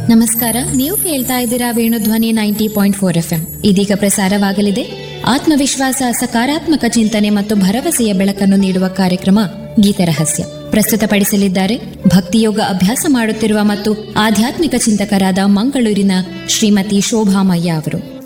ನಮಸ್ಕಾರ, ನೀವು ಕೇಳ್ತಾ ಇದ್ದೀರಾ ವೇಣುಧ್ವನಿ 90.4 FM. ಇದೀಗ ಪ್ರಸಾರವಾಗಲಿದೆ ಆತ್ಮವಿಶ್ವಾಸ, ಸಕಾರಾತ್ಮಕ ಚಿಂತನೆ ಮತ್ತು ಭರವಸೆಯ ಬೆಳಕನ್ನು ನೀಡುವ ಕಾರ್ಯಕ್ರಮ ಗೀತರಹಸ್ಯ. ಪ್ರಸ್ತುತಪಡಿಸಲಿದ್ದಾರೆ ಭಕ್ತಿಯೋಗ ಅಭ್ಯಾಸ ಮಾಡುತ್ತಿರುವ ಮತ್ತು ಆಧ್ಯಾತ್ಮಿಕ ಚಿಂತಕರಾದ ಮಂಗಳೂರಿನ ಶ್ರೀಮತಿ ಶೋಭಾಮಯ್ಯ ಅವರು.